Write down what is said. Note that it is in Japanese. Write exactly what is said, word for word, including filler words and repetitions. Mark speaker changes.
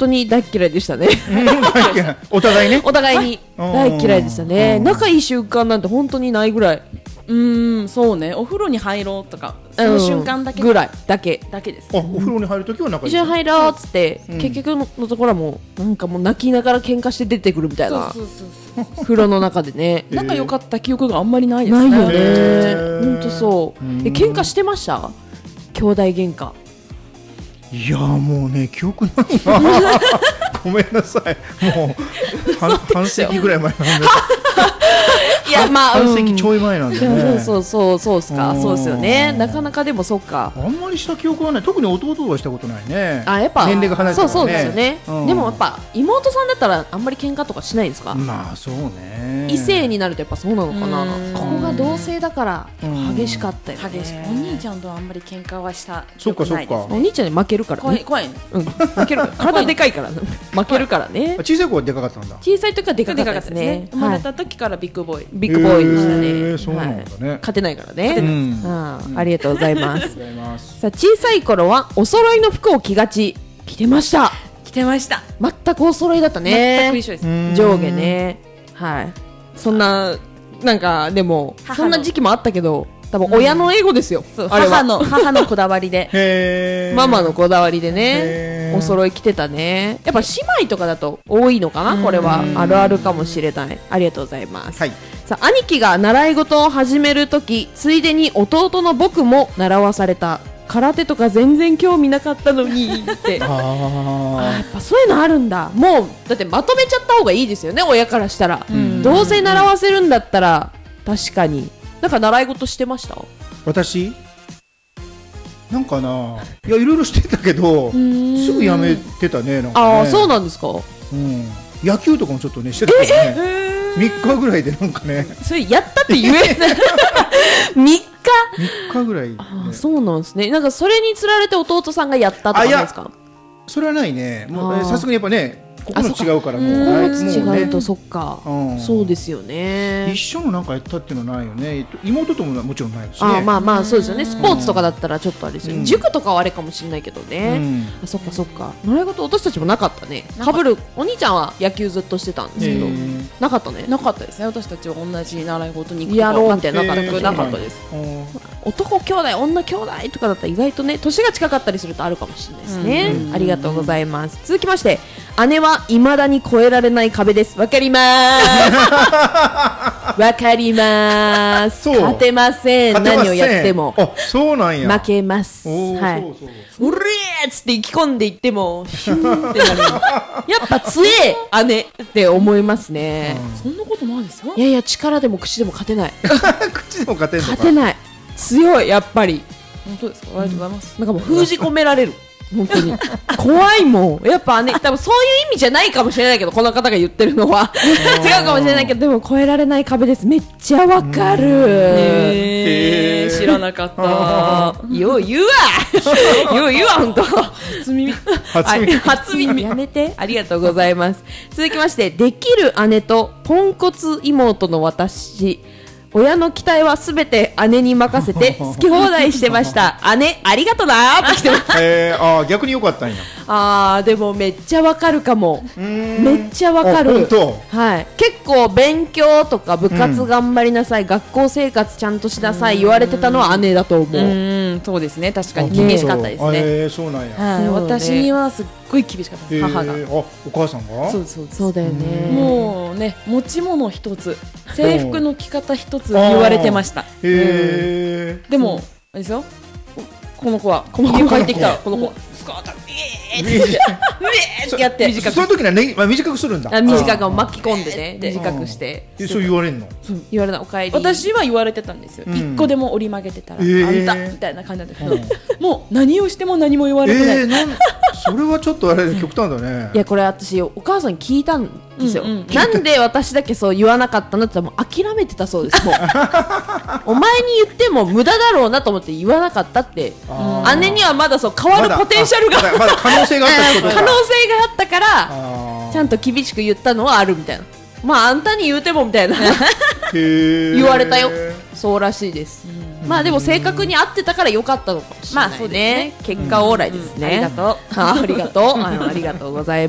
Speaker 1: 当に大嫌いでしたね
Speaker 2: お互いね
Speaker 1: お互いに大嫌いでしたね。仲いい瞬間なんて本当にないぐらい。
Speaker 3: うーん、そうね、お風呂に入ろうとかその瞬間だけ、
Speaker 1: うん、ぐらいだけ
Speaker 3: だけです。
Speaker 2: あ、お風呂に入るときは仲いい。
Speaker 1: 一緒に入ろうっつって、
Speaker 2: うん、
Speaker 1: 結局 の, のところはもうなんかもう泣きながら喧嘩して出てくるみたいな。
Speaker 3: そうそうそうそう
Speaker 1: 風呂の中でね
Speaker 3: 仲良かった記憶があんまりないですね。
Speaker 1: ないよね、ほんとそう。え、喧嘩してました？兄弟喧嘩。
Speaker 2: いやもうね記憶ないなごめんなさい、もう半半世紀ぐらい前なんで
Speaker 1: いやまあ
Speaker 2: 半世紀ちょい前なんでね、
Speaker 1: うん、そうそうそうそうっすか。そうですよね、なかなかでもそっか、
Speaker 2: あんまりした記憶はない。特に弟はしたことないね。
Speaker 1: あ、やっぱ
Speaker 2: 年齢が離れてるからね。
Speaker 1: そうそうですよね、
Speaker 2: うん、
Speaker 1: でもやっぱ妹さんだったらあんまり喧嘩とかしないんですか？
Speaker 2: まあそうね、
Speaker 1: 異性になるとやっぱそうなのかな。ここが同性だから激しかったよね。
Speaker 3: 激しくお兄ちゃんとあんまり喧嘩はした記
Speaker 2: そっかそっか。
Speaker 3: 憶ないですね。
Speaker 1: お兄ちゃんに負けるからね。
Speaker 3: 怖い怖いね、
Speaker 1: うん、負けるから体でかいから負けるからね。
Speaker 2: 小さい子はでかかったんだ。
Speaker 1: 小さい時はでかかったですね。
Speaker 3: でかかったですね。生まれた時からビッグボーイ、
Speaker 1: ビッグボーイでしたね。
Speaker 2: へーそうなんだね、
Speaker 1: はい、勝てないからね。
Speaker 2: うん
Speaker 1: うん、ありがとうございます。
Speaker 2: ありがとうございます。
Speaker 1: さあ、小さい頃はお揃いの服を着がち。着てました。
Speaker 3: 着てました。
Speaker 1: 全くお揃いだったね。
Speaker 3: 全く一緒です。
Speaker 1: 上下ね。はい。そんななんかでもそんな時期もあったけど、多分親の英語ですよ。
Speaker 3: そう、
Speaker 1: あれは
Speaker 3: 母の母のこだわりで
Speaker 2: へー
Speaker 1: ママのこだわりで
Speaker 2: へ
Speaker 1: ね、
Speaker 2: ー
Speaker 1: お揃い着てたね。やっぱ姉妹とかだと多いのかな。これはあるあるかもしれない。ありがとうございます。
Speaker 2: はい。
Speaker 1: さあ、兄貴が習い事を始めるとき、ついでに弟の僕も習わされた。空手とか全然興味なかったのにってあ
Speaker 2: あ
Speaker 1: やっぱそういうのあるんだ。もうだってまとめちゃった方がいいですよね、親からしたら。
Speaker 2: ん
Speaker 1: どうせ習わせるんだったら。確かに。なんか習い事してました？
Speaker 2: 私なんかないやいろいろしてたけどすぐやめてたね。なんかね。
Speaker 1: ああ、そうなんですか。
Speaker 2: うん、野球とかもちょっとねしてたけどね。みっかぐらいでなんかね
Speaker 1: それやったって言えないみっか
Speaker 2: みっかぐらい、ね、
Speaker 1: あ、そうなんですね。なんかそれにつられて弟さんがやったとかなんですか？
Speaker 2: それはないね。もうさすがにやっぱねここの違うから
Speaker 1: こ
Speaker 2: もう
Speaker 1: この違うと、
Speaker 2: ね、
Speaker 1: そっか、
Speaker 2: うん、
Speaker 1: そうですよね。
Speaker 2: 一緒のなんかやったっていうのはないよね。妹とももちろんないしね。
Speaker 1: あ、まあまあそうですよね。スポーツとかだったらちょっとあれですよね、
Speaker 2: うん、
Speaker 1: 塾とかはあれかもしれないけどね、うん、あ、そっかそっか。習い事私たちもなかったね。かぶるお兄ちゃんは野球ずっとしてたんですけど、なかったね。
Speaker 3: なかったですね。私たちは同じ習い事に行く
Speaker 1: やろうみたいななかった、
Speaker 2: えー、
Speaker 1: なかったです。男兄弟女兄弟とかだったら意外とね年が近かったりするとあるかもしれないですね、うん、ありがとうございます。続きまして、姉は未だに越えられない壁です。わかりまーすわかりまーす。勝てません。何をやっても。
Speaker 2: あ、そうなんや。
Speaker 1: 負けます。はい。そうそうそう、うれーっつって意気込んでいってもヒューってなるやっぱ強え姉って思いますね、
Speaker 3: うん、そんなことないですよ。
Speaker 1: いやいや、力でも口でも勝てない
Speaker 2: 口でも勝てんのか。
Speaker 1: 勝てない。強い、やっぱり。
Speaker 3: 本当ですか。ありがとうございます。
Speaker 1: なんかもう封じ込められる本当に怖いもん。やっぱね、多分そういう意味じゃないかもしれないけど、この方が言ってるのは違うかもしれないけど、でも越えられない壁です。めっちゃわかる。
Speaker 3: へー、知らなかった。
Speaker 1: よう言うわよう言うわ、本当。初耳
Speaker 2: 初耳
Speaker 1: 初耳やめて。ありがとうございます。続きまして、できる姉とポンコツ妹の私。親の期待はすべて姉に任せて好き放題してました姉ありがとなーって来てます。
Speaker 2: えー、あ、逆に良かったんや。
Speaker 1: あー、でもめっちゃわかるかも。めっちゃわかる。
Speaker 2: 本当。
Speaker 1: はい。結構勉強とか部活頑張りなさい、うん、学校生活ちゃんとしなさい言われてたのは姉だと思う。うん、
Speaker 3: そうですね。確かに厳しかったですね。
Speaker 2: えー、そうなんや。
Speaker 3: はい、私にはすっごい厳しかったです、えー、母が。
Speaker 2: あ、お母さんが。
Speaker 3: そうそう
Speaker 1: そうだよね。
Speaker 3: もうね、持ち物一つ、制服の着方一つ言われてました。
Speaker 2: へー。
Speaker 3: でもあれですよ、この子はこの子帰ってきたこの子はスカートえーってやって短く、
Speaker 2: その時にはね、まあ、短くするんだ。
Speaker 1: あ、短く巻き込んでね、短くして。
Speaker 2: そう言われんの。
Speaker 1: 言われない。お帰り。
Speaker 3: 私は言われてたんですよ。一個でも折り曲げてたらあんたみたいな感じなんだけど、もう何をしても何も言われてない。
Speaker 2: それはちょっとあれ極端だね。
Speaker 1: いや、これ私お母さんに聞いたんですよ。なんで私だけそう言わなかったのって言ったら、もう諦めてたそうです。もうお前に言っても無駄だろうなと思って言わなかったって。姉にはまだそう変わるポテンシャルが
Speaker 2: まだ可能性があったってこと
Speaker 1: 可能性があったからちゃんと厳しく言ったのはあるみたいな。まああんたに言うてもみたいな言われたよ。そうらしいです。まあでも正確に合ってたから良かったのかもしれないね。まあそうですね。結果オーライですね。ありがとう。ありがとう。ありがとうございます。